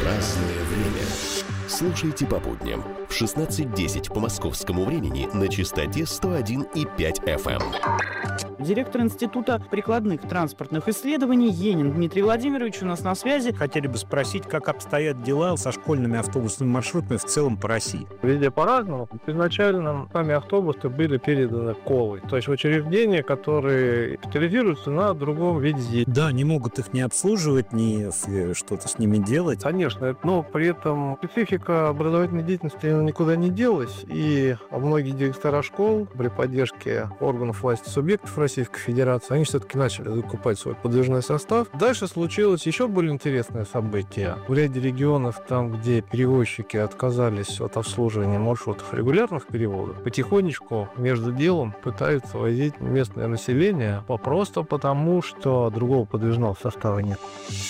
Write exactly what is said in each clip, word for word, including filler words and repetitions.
Разное время. Слушайте по будням в шестнадцать десять по московскому времени на частоте сто один и пять эф эм. Директор Института прикладных транспортных исследований Енин Дмитрий Владимирович у нас на связи. Хотели бы спросить, как обстоят дела со школьными автобусными маршрутами в целом по России? Везде по-разному. Изначально сами автобусы были переданы Колой, то есть в учреждения, которые специализируются на другом виде деятельности. Да, не могут их не обслуживать, ни что-то с ними делать. Конечно, но при этом специфика образовательной деятельности никуда не делась, и многие директора школ при поддержке органов власти субъектов Российской Федерации, они все-таки начали закупать свой подвижной состав. Дальше случилось еще более интересное событие. В ряде регионов, там, где перевозчики отказались от обслуживания маршрутов регулярных переводов, потихонечку между делом пытаются возить местное население просто потому, что другого подвижного состава нет.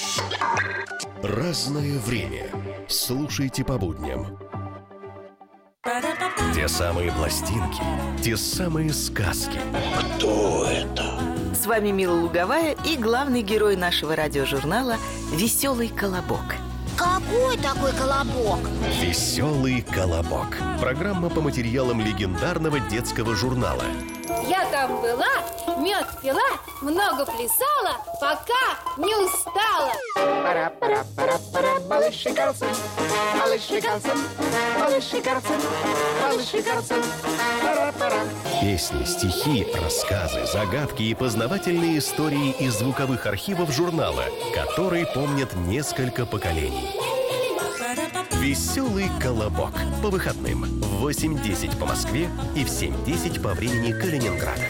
Разное время. Слушайте по будням. Те самые пластинки, те самые сказки. Кто это? С вами Мила Луговая и главный герой нашего радиожурнала «Веселый колобок». Какой такой колобок? «Веселый колобок». Программа по материалам легендарного детского журнала. Я там была, мед пила, много плясала, пока не устала. Пора-пора-пора-пора, малыши Карлсон, малыши Карлсон, малыши Карлсон, малыши Карлсон, пора-пора. Песни, стихи, рассказы, загадки и познавательные истории из звуковых архивов журнала, которые помнят несколько поколений. «Веселый колобок» по выходным в восемь десять по Москве и в семь десять по времени Калининграда.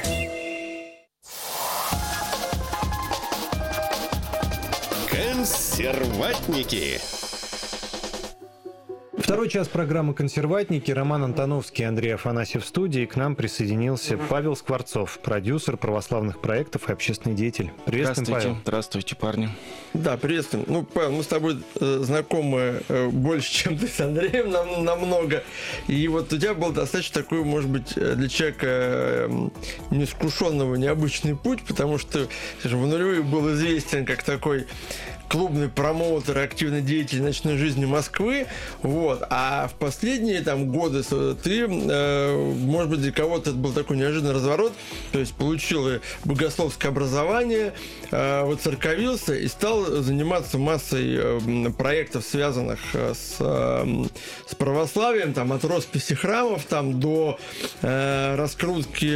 Консерватники. Второй час программы «Консерватники». Роман Антоновский, Андрей Афанасьев в студии. К нам присоединился Павел Скворцов, продюсер православных проектов и общественный деятель. Приветствуем, Здравствуйте. Павел. Здравствуйте, парни. Да, приветствуем. Ну, Павел, мы с тобой э, знакомы э, больше, чем ты с Андреем, нам, намного. И вот у тебя был достаточно такой, может быть, для человека э, неискушенного необычный путь, потому что, скажем, в нулевые был известен как такой клубный промоутер, активный деятель ночной жизни Москвы, вот, а в последние там годы ты, э, может быть, для кого-то это был такой неожиданный разворот, то есть получил богословское образование, э, воцерковился и стал заниматься массой э, проектов, связанных с, э, с православием, там, от росписи храмов там, до э, раскрутки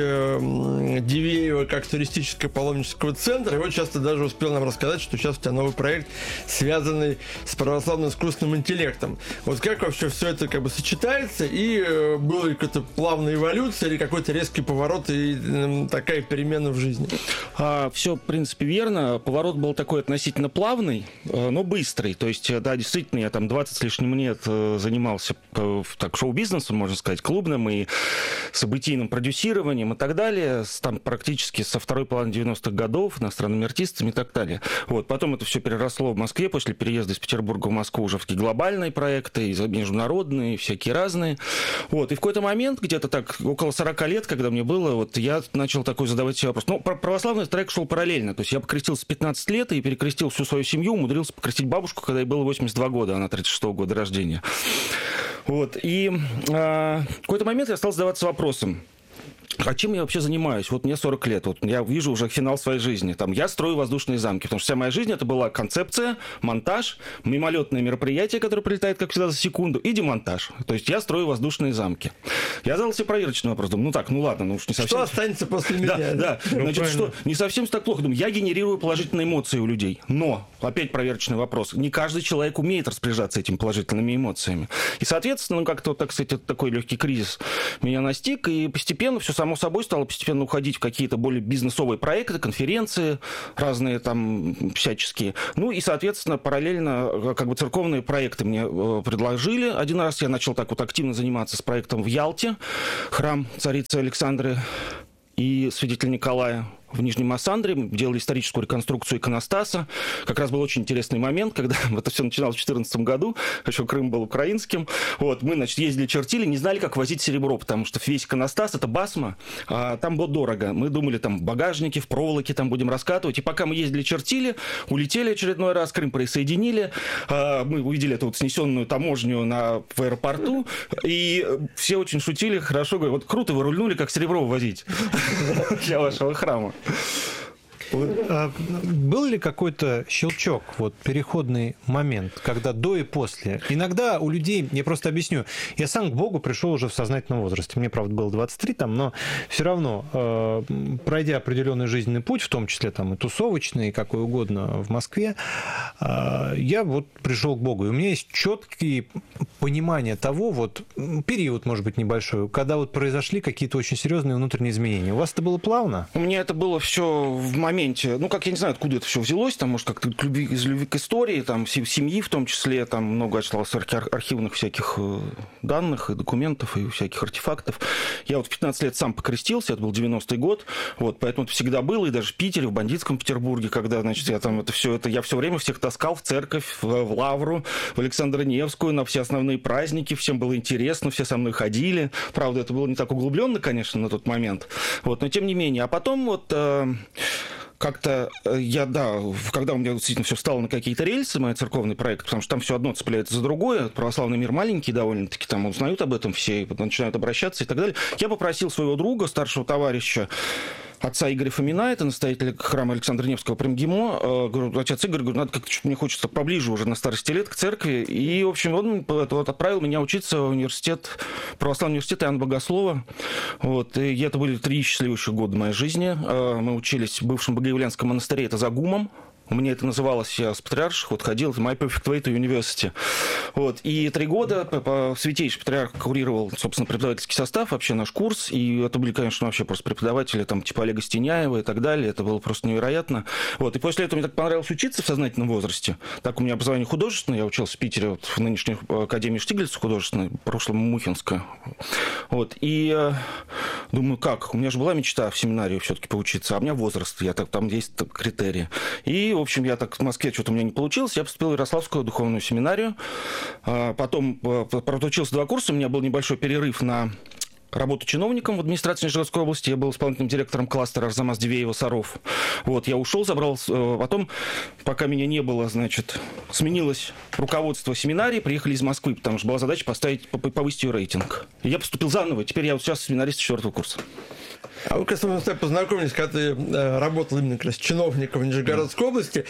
э, Дивеева как туристического паломнического центра, и вот часто даже успел нам рассказать, что сейчас у тебя новый проект, связанный с православным искусственным интеллектом. Вот как вообще все это как бы сочетается, и э, была ли какая-то плавная эволюция или какой-то резкий поворот и э, такая перемена в жизни? А, все, в принципе, верно. Поворот был такой относительно плавный, э, но быстрый. То есть, да, действительно, я там двадцать с лишним лет э, занимался э, так, шоу-бизнесом, можно сказать, клубным и событийным продюсированием и так далее, с, там практически со второй половины девяностых годов, иностранными артистами и так далее. Вот. Потом это все переросло в Москве после переезда из Петербурга в Москву уже в такие глобальные проекты, и международные, всякие разные. Вот. И в какой-то момент, где-то так около сорок лет, когда мне было, вот я начал такой задавать себе вопрос. Ну, православный трек шел параллельно. То есть я покрестился в пятнадцать лет и перекрестил всю свою семью, умудрился покрестить бабушку, когда ей было восемьдесят два года, она тридцать шестого года рождения. Вот. И а, в какой-то момент я стал задаваться вопросом, а чем я вообще занимаюсь? Вот мне сорок лет, вот я вижу уже финал своей жизни. Там, я строю воздушные замки, потому что вся моя жизнь это была концепция, монтаж, мимолетное мероприятие, которое прилетает, как всегда, за секунду, и демонтаж. То есть я строю воздушные замки. Я задал себе проверочный вопрос, думаю, ну так, ну ладно, ну уж не совсем... Что останется после меня? Да, да. Значит, что, не совсем так плохо. Думаю, я генерирую положительные эмоции у людей. Но, опять проверочный вопрос, не каждый человек умеет распоряжаться этими положительными эмоциями. И, соответственно, ну как-то, так сказать, такой легкий кризис меня настиг, и постепенно все само собой стало постепенно уходить в какие-то более бизнесовые проекты, конференции разные там всяческие. Ну и, соответственно, параллельно как бы церковные проекты мне предложили. Один раз я начал так вот активно заниматься с проектом в Ялте, храм царицы Александры и святителя Николая. в Нижнем Массандре, делали историческую реконструкцию иконостаса. Как раз был очень интересный момент, когда это все начиналось в две тысячи четырнадцатом году, еще Крым был украинским. Вот, мы, значит, ездили, чертили, не знали, как возить серебро, потому что весь иконостас — это басма, а там было дорого. Мы думали, там, в багажнике, в проволоке там будем раскатывать. И пока мы ездили, чертили, улетели очередной раз, Крым присоединили, мы увидели эту вот снесенную таможню на, в аэропорту, и все очень шутили, хорошо, говорят, вот круто вы рульнули, как серебро вывозить для вашего храма. А был ли какой-то щелчок, вот переходный момент, когда до и после? Иногда у людей, я просто объясню, я сам к Богу пришел уже в сознательном возрасте. Мне, правда, было двадцать три там, но все равно, э, пройдя определенный жизненный путь, в том числе там и тусовочный, и какой угодно в Москве, э, я вот пришел к Богу. И у меня есть четкие понимание того, вот период, может быть, небольшой, когда вот произошли какие-то очень серьезные внутренние изменения. У вас это было плавно? У меня это было все в моменте. Ну, как я не знаю, откуда это все взялось, там, может, как-то любви, из любви к истории, там, семьи в том числе, там много осталось архивных всяких данных и документов, и всяких артефактов. Я вот в пятнадцать лет сам покрестился, это был девяностый год, вот, поэтому это всегда было, и даже в Питере, в бандитском Петербурге, когда, значит, я там это все, это я все время всех таскал в церковь, в, в Лавру, в Александро-Невскую, на все основные праздники, всем было интересно, все со мной ходили. Правда, это было не так углубленно, конечно, на тот момент, вот, но тем не менее. А потом вот... Э, Как-то я, да, когда у меня действительно все встало на какие-то рельсы, мой церковный проект, потому что там все одно цепляется за другое, православный мир маленький довольно-таки, там узнают об этом все, и начинают обращаться и так далее. Я попросил своего друга, старшего товарища, отца Игоря Фомина, это настоятель храма Александра Невского при МГИМО. Говорю, отец Игорь, говорю, надо как-то, мне хочется поближе уже на старости лет к церкви. И, в общем, он вот отправил меня учиться в университет, православный университет Иоанна Богослова. Вот. И это были три счастливейших года моей жизни. Мы учились в бывшем Богоявленском монастыре, это за ГУМом. У меня это называлось, я с патриарших вот ходил, это My Perfect Way to University. Вот. И три года святейший патриарх курировал, собственно, преподавательский состав, вообще наш курс. И это были, конечно, вообще просто преподаватели, там, типа Олега Стеняева и так далее. Это было просто невероятно. Вот. И после этого мне так понравилось учиться в сознательном возрасте. Так, у меня образование художественное, я учился в Питере, вот, в нынешней академии Штиглица художественной, в прошлом Мухинская. Вот. И э, думаю, как? У меня же была мечта в семинарию все-таки поучиться, а у меня возраст, я так, там есть критерии. И, в общем, я так в Москве что-то у меня не получилось, я поступил в Ярославскую духовную семинарию. Потом проучился два курса, у меня был небольшой перерыв на работу чиновником в администрации Нижегородской области. Я был исполнительным директором кластера Арзамас Дивеева Саров. Вот, я ушел, забрал... Потом, пока меня не было, значит, сменилось руководство семинарии, приехали из Москвы, потому что была задача поставить, повысить ее рейтинг. И я поступил заново. Теперь я вот сейчас семинарист четвертого курса. А вы, кажется, мы с тобой познакомились, когда ты э, работал именно как раз чиновником в Нижегородской области.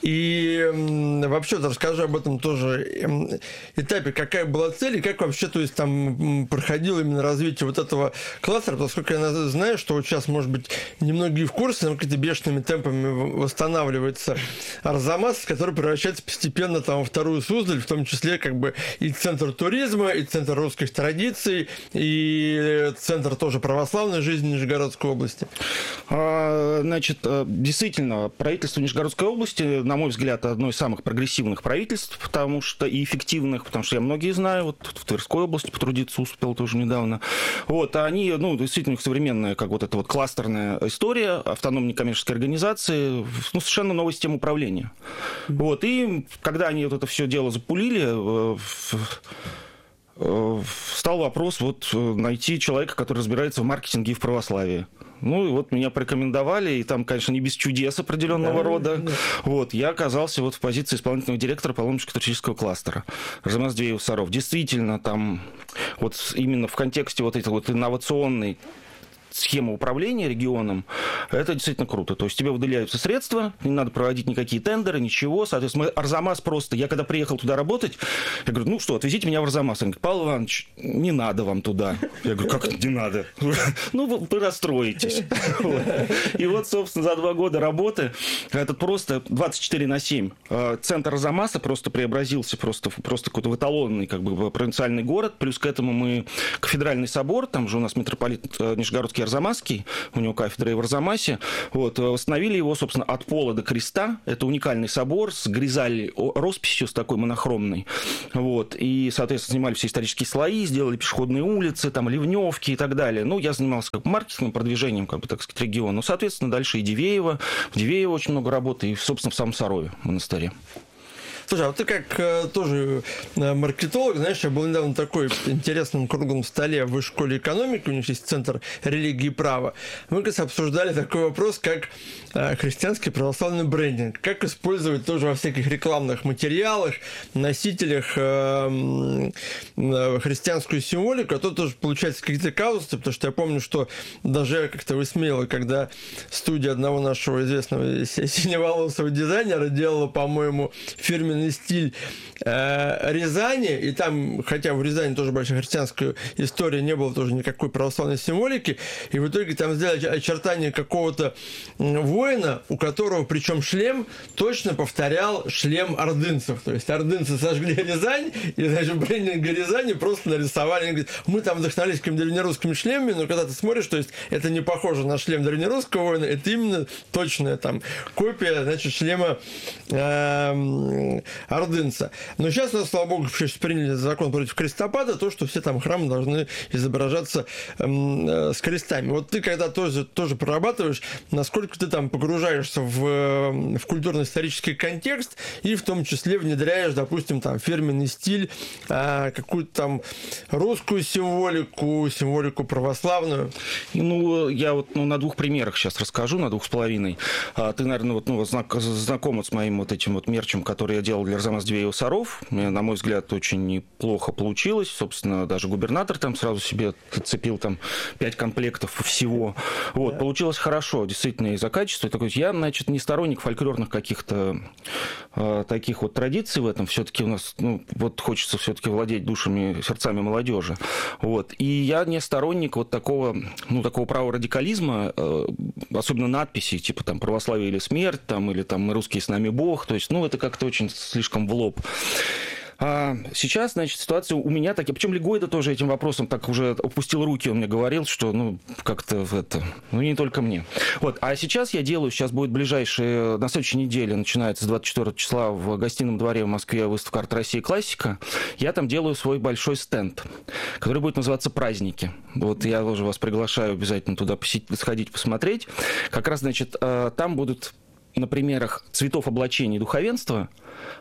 И э, вообще, расскажи об этом тоже э, этапе, какая была цель и как вообще, то есть, там проходило именно развитие вот этого кластера, поскольку я знаю, что вот сейчас, может быть, немногие в курсе, но какими-то бешеными темпами восстанавливается Арзамас, который превращается постепенно там во вторую Суздаль, в том числе как бы и центр туризма, и центр русских традиций, и центр тоже православной жизни Нижегородской области. Значит, действительно, правительство Нижегородской области, на мой взгляд, одно из самых прогрессивных правительств, потому что и эффективных, потому что я многие знаю, вот в Тверской области потрудиться успел тоже недавно. Вот, они, ну, действительно, их современная, как вот эта вот кластерная история, автономные коммерческие организации, ну, совершенно новая система управления. Вот, и когда они вот это все дело запулили, стал вопрос вот найти человека, который разбирается в маркетинге и в православии. Ну, и вот меня порекомендовали, и там, конечно, не без чудес определенного да, рода. Да. Вот, я оказался вот в позиции исполнительного директора паломническо-туристического кластера Арзамас Дивеев Саров. Действительно, там вот именно в контексте вот этой вот инновационной схема управления регионом, это действительно круто. То есть тебе выделяются средства, не надо проводить никакие тендеры, ничего. Соответственно, Арзамас просто... Я когда приехал туда работать, я говорю, ну что, отвезите меня в Арзамас. Он говорит, Павел Иванович, не надо вам туда. Я говорю, как не надо? Ну, вы расстроитесь. И вот, собственно, за два года работы это просто двадцать четыре на семь. Центр Арзамаса просто преобразился просто, просто какой-то в эталонный как бы, провинциальный город. Плюс к этому мы кафедральный собор, там же у нас митрополит Нижегородский Арзамасский, у него кафедра и в Арзамасе. Вот, восстановили его, собственно, от пола до креста. Это уникальный собор с гризаль росписью, с такой монохромной. Вот, и, соответственно, снимали все исторические слои, сделали пешеходные улицы, там, ливневки и так далее. Ну, я занимался как маркетингом, продвижением, как бы, так сказать, региона. Ну, соответственно, дальше и Дивеево. В Дивеево очень много работы, и, собственно, в самом Сарове монастыре. Слушай, а вот ты как э, тоже э, маркетолог, знаешь, я был недавно на такой интересном круглом столе в Высшей школе экономики, у них есть Центр религии и права. Мы, кажется, обсуждали такой вопрос, как э, христианский православный брендинг. Как использовать тоже во всяких рекламных материалах, носителях э, э, христианскую символику. А то тоже получается какие-то казусы, потому что я помню, что даже я как-то высмеял, когда студия одного нашего известного синеволосого дизайнера делала, по-моему, фирменный стиль э, Рязани, и там, хотя в Рязани тоже большая христианская история, не было тоже никакой православной символики, и в итоге там сделали очертания какого-то воина, у которого, причем шлем, точно повторял шлем ордынцев. То есть ордынцы сожгли Рязань, и, значит, в брендинге Рязани просто нарисовали. Они говорят, мы там вдохновились какими-то древнерусскими шлемами, но когда ты смотришь, то есть это не похоже на шлем древнерусского воина, это именно точная там копия, значит, шлема э, ордынца. Но сейчас у нас, слава богу, приняли закон против крестопада, то, что все там храмы должны изображаться э, э, с крестами. Вот ты, когда тоже, тоже прорабатываешь, насколько ты там погружаешься в, в культурно-исторический контекст и в том числе внедряешь, допустим, там фирменный стиль, э, какую-то там русскую символику, символику православную. Ну, я вот ну, на двух примерах сейчас расскажу, на двух с половиной. Ты, наверное, вот, ну, знак, знаком с моим вот этим вот мерчем, который я делал для Арзамас Дивеево Саров. На мой взгляд, очень неплохо получилось. Собственно, даже губернатор там сразу себе цепил там пять комплектов всего. Вот, да. Получилось хорошо, действительно, из-за качества. Такой, я, значит, не сторонник фольклорных каких-то э, таких вот традиций в этом. Все-таки у нас, ну, вот хочется все-таки владеть душами, сердцами молодежи. Вот. И я не сторонник вот такого, ну, такого права радикализма, э, особенно надписей, типа там «Православие или смерть», там, или там «Мы русские, с нами Бог». То есть, ну, это как-то очень слишком в лоб. А сейчас, значит, ситуация у меня такая, причем Легойда тоже этим вопросом так уже опустил руки, он мне говорил, что, ну, как-то в это, ну, не только мне. Вот, а сейчас я делаю, сейчас будет ближайшие, на следующей неделе, начинается с двадцать четвёртого числа в Гостином дворе в Москве выставка «Арт России. Классика», я там делаю свой большой стенд, который будет называться «Праздники». Вот я тоже вас приглашаю обязательно туда посетить, сходить, посмотреть. Как раз, значит, там будут на примерах цветов облачений духовенства.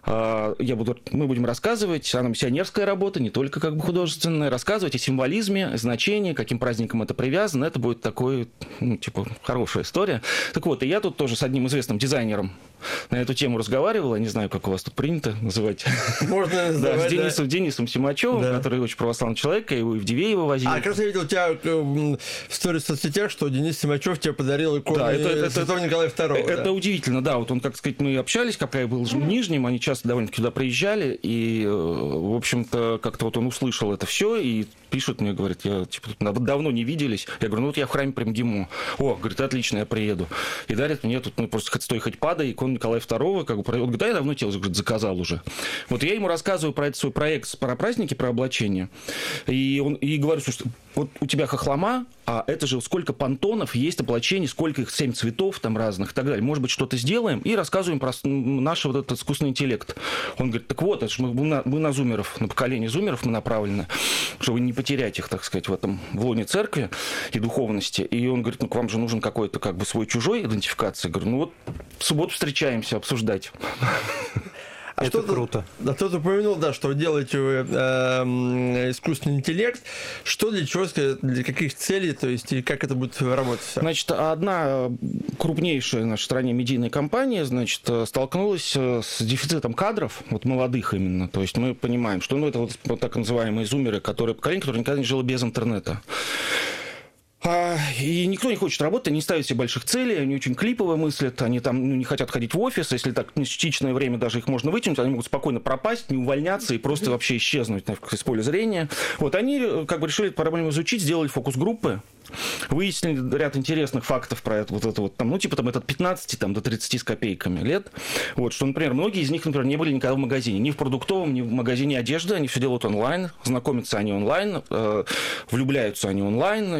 Я буду, мы будем рассказывать, она миссионерская работа, не только как бы художественная, рассказывать о символизме, значении, каким праздникам это привязано. Это будет такой, ну, типа, хорошая история. Так вот, и я тут тоже с одним известным дизайнером на эту тему разговаривал. Я не знаю, как у вас тут принято называть. Можно называть, да, с Денисом, да. Денисом Симачевым, да. Который очень православный человек, я его и в Дивеево возил. А, как раз я видел у тебя в сторис в соцсетях, что Денис Симачев тебе подарил икону да, это, это, Святого Николая Второго. Это да. Удивительно, да. Вот он, как сказать, мы общались, когда я был в Нижнем, они часто довольно-таки туда приезжали, и, в общем-то, как-то вот он услышал это все и пишет мне, говорит, я типа давно не виделись. Я говорю, ну вот я в храме прям ГИМО. О, говорит, отлично, я приеду. И дарит мне тут, ну, просто хоть стой, хоть падай, икону Николая Второго, как бы, он говорит, да, я давно тебе, говорит, заказал уже. Вот я ему рассказываю про этот свой проект, про праздники, про облачение, и, он, и говорю, слушай, вот у тебя хохлома, а это же сколько понтонов есть облачений, сколько их, семь цветов там разных и так далее. Может быть, что-то сделаем и рассказываем про наш вот этот искусственный интеллект. Он говорит, так вот, это ж мы, мы, на, мы на зумеров, на поколение зумеров мы направлены, чтобы не потерять их, так сказать, в этом в лоне церкви и духовности. И он говорит, ну, к вам же нужен какой-то как бы свой-чужой идентификация. Я говорю, ну вот в субботу встречаемся обсуждать. А это что круто. Да, кто-то упомянул, да, что вы делаете вы, э, искусственный интеллект. Что для чего, для каких целей, то есть, и как это будет работать? Значит, одна крупнейшая в нашей стране медийная компания, значит, столкнулась с дефицитом кадров, вот молодых именно. То есть мы понимаем, что, ну, это вот, вот так называемые зумеры, которые поколение, которое никогда не жило без интернета. И никто не хочет работать, они не ставят себе больших целей, они очень клипово мыслят, они там, ну, не хотят ходить в офис, если так частичное время даже их можно вытянуть, они могут спокойно пропасть, не увольняться и просто вообще исчезнуть из поля зрения. Вот они как бы решили эту проблему изучить, сделали фокус-группы, выяснили ряд интересных фактов про это, вот это вот, там, ну, типа там, от пятнадцати там, до тридцати с копейками лет. Вот, что, например, многие из них, например, не были никогда в магазине, ни в продуктовом, ни в магазине одежды, они все делают онлайн, знакомятся они онлайн, э, влюбляются они онлайн, значит, выпивают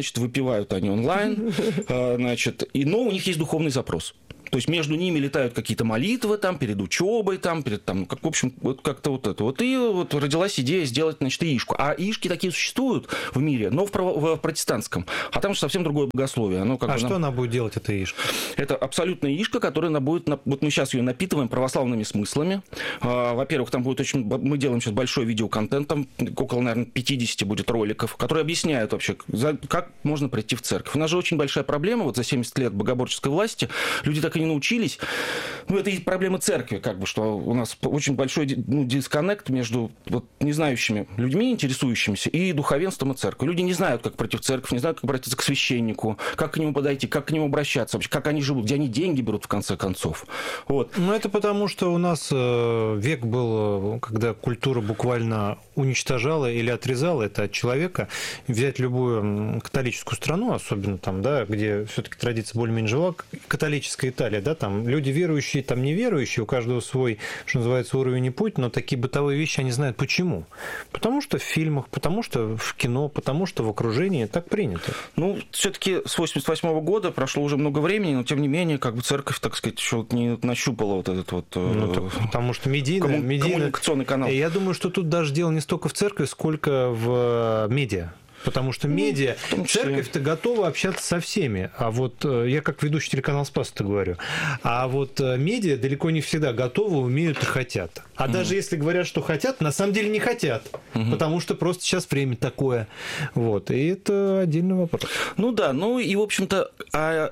бывают они онлайн, значит, и, но у них есть духовный запрос. То есть между ними летают какие-то молитвы там, перед учебой, там, перед, там, как, в общем, вот как-то вот это. Вот и вот родилась идея сделать, значит, яишку. А яишки такие существуют в мире, но в, право, в протестантском. А там же совсем другое богословие. Оно как а бы, что нам... она будет делать, эта яишка? Это абсолютная яишка, которая она будет... Вот мы сейчас ее напитываем православными смыслами. Во-первых, там будет очень... Мы делаем сейчас большой видеоконтент, там около, наверное, пятьдесят будет роликов, которые объясняют вообще, как можно прийти в церковь. У нас же очень большая проблема, вот за семьдесят лет богоборческой власти, люди так и не научились. Ну, это и проблема церкви, как бы, что у нас очень большой, ну, дисконнект между вот, незнающими людьми, интересующимися, и духовенством и церковью. Люди не знают, как пройти в церковь, не знают, как обратиться к священнику, как к нему подойти, как к нему обращаться, вообще, как они живут, где они деньги берут, в конце концов. Вот. Ну, это потому, что у нас век был, когда культура буквально уничтожала или отрезала это от человека. Взять любую католическую страну, особенно там, да, где все-таки традиция более-менее жила, католическая Италия, да, там люди верующие, там неверующие, у каждого свой, что называется, уровень и путь, но такие бытовые вещи они знают. Почему? Потому что в фильмах, потому что в кино, потому что в окружении так принято. Ну, все-таки с восемьдесят восьмого года прошло уже много времени, но тем не менее, как бы церковь, так сказать, еще не нащупала вот этот вот... Ну, так, потому что медийный, комму- медийный... коммуникационный канал. Я думаю, что тут даже дело не столько в церкви, сколько в медиа. Потому что медиа, ну, церковь-то готова общаться со всеми. А вот я как ведущий телеканал «Спас» это говорю. А вот медиа далеко не всегда готовы, умеют и хотят. А mm-hmm. даже если говорят, что хотят, на самом деле не хотят. Mm-hmm. Потому что просто сейчас время такое. Вот. И это отдельный вопрос. Ну да, ну и, в общем-то, а,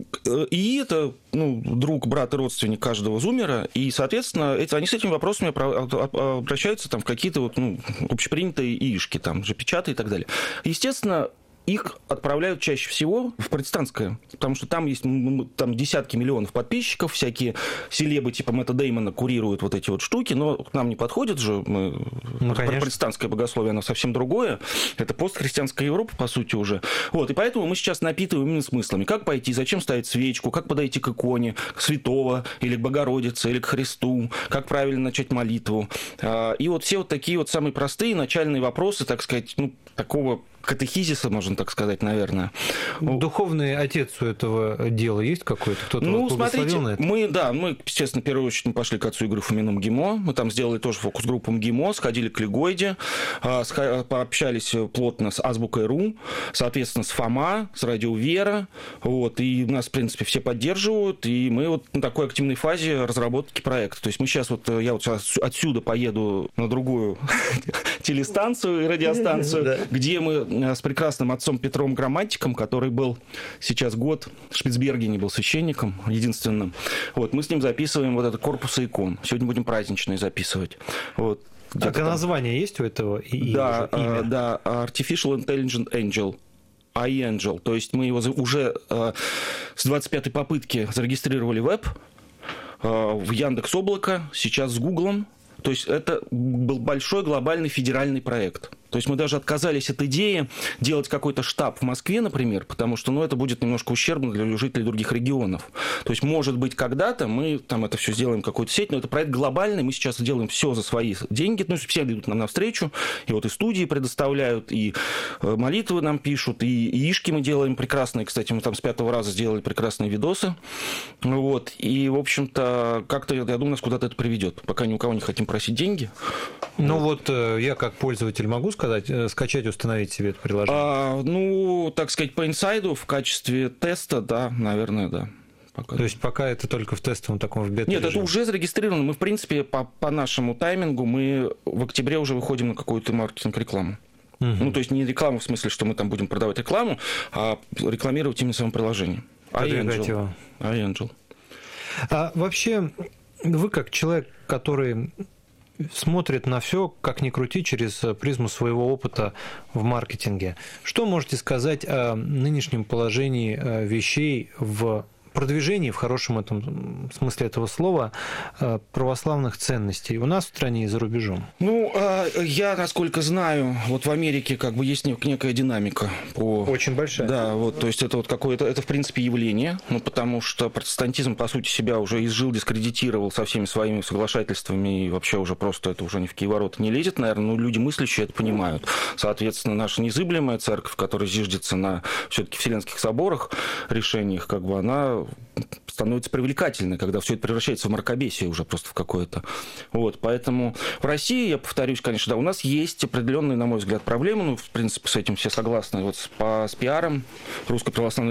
и это ну, друг, брат и родственник каждого зумера. И, соответственно, эти, они с этими вопросами обращаются там, в какие-то вот, ну, общепринятые яишки, там, же печаты и так далее. Естественно, их отправляют чаще всего в протестантское, потому что там есть там, десятки миллионов подписчиков, всякие селебы типа Мэтта Деймона курируют вот эти вот штуки, но к нам не подходит же. Мы... Ну, протестантское богословие, оно совсем другое. Это постхристианская Европа, по сути, уже. Вот, и поэтому мы сейчас напитываем именно смыслами. Как пойти, зачем ставить свечку, как подойти к иконе, к святого, или к Богородице, или к Христу, как правильно начать молитву. И вот все вот такие вот самые простые начальные вопросы, так сказать, ну, такого катехизиса, можно так сказать, наверное. Духовный отец у этого дела есть какой-то? Кто-то ну, вот смотрите, на это? мы, да, мы, естественно, в первую очередь мы пошли к отцу Игорю Фомину МГИМО, мы там сделали тоже фокус-группу МГИМО, сходили к Лигойде, пообщались плотно с Азбукой.ру, соответственно, с ФОМА, с Радио Вера, вот, и нас, в принципе, все поддерживают, и мы вот на такой активной фазе разработки проекта. То есть мы сейчас вот, я вот сейчас отсюда поеду на другую телестанцию и радиостанцию, где мы с прекрасным отцом Петром Грамматиком, который был сейчас год в Шпицбергене, был священником единственным. Вот, мы с ним записываем вот это корпусы икон. Сегодня будем праздничные записывать. Вот. Так, а название есть у этого и, да, и имя? Да, Artificial Intelligent Angel. iAngel. То есть мы его уже с двадцать пятой попытки зарегистрировали в веб, в Яндекс.Облако, сейчас с Гуглом. То есть это был большой глобальный федеральный проект. То есть мы даже отказались от идеи делать какой-то штаб в Москве, например, потому что ну, это будет немножко ущербно для жителей других регионов. То есть, может быть, когда-то мы там это все сделаем, какую-то сеть, но это проект глобальный, мы сейчас делаем все за свои деньги, ну, все идут нам навстречу, и вот и студии предоставляют, и молитвы нам пишут, и яишки мы делаем прекрасные, кстати, мы там с пятого раза сделали прекрасные видосы, вот, и, в общем-то, как-то, я думаю, нас куда-то это приведет, пока ни у кого не хотим просить деньги. Ну вот, вот я как пользователь могу сказать, скачать, установить себе это приложение? А, ну, так сказать, по инсайду в качестве теста, да, наверное, да. Пока. То есть пока это только в тестовом таком в бета Нет, режиме? Это уже зарегистрировано. Мы, в принципе, по, по нашему таймингу, мы в октябре уже выходим на какую-то маркетинг-рекламу. Угу. Ну, то есть не рекламу в смысле, что мы там будем продавать рекламу, а рекламировать именно самое приложение. iAngel. iAngel. А вообще, вы как человек, который смотрит на все, как ни крути, через призму своего опыта в маркетинге. Что можете сказать о нынешнем положении вещей в продвижении, в хорошем этом смысле этого слова, православных ценностей у нас в стране и за рубежом? Ну, я, насколько знаю, вот в Америке как бы есть некая динамика по... Очень большая. Да, вот, то есть это вот какое-то, это в принципе явление, ну, потому что протестантизм, по сути, себя уже изжил, дискредитировал со всеми своими соглашательствами, и вообще уже просто это уже ни в какие ворота не лезет, наверное, но люди мыслящие это понимают. Соответственно, наша незыблемая церковь, которая зиждется на все-таки вселенских соборах, решениях, как бы она становится привлекательной, когда все это превращается в мракобесие уже просто в какое-то. Вот, поэтому в России, я повторюсь, конечно, да, у нас есть определенные, на мой взгляд, проблемы, ну, в принципе, с этим все согласны, вот с, по, с пиаром Русской Православной